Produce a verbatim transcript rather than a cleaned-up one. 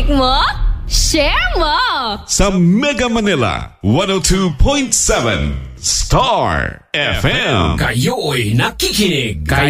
Like mo? Share mo! Sa Mega Manila, one oh two point seven Star F M. Kayo'y nakikinig.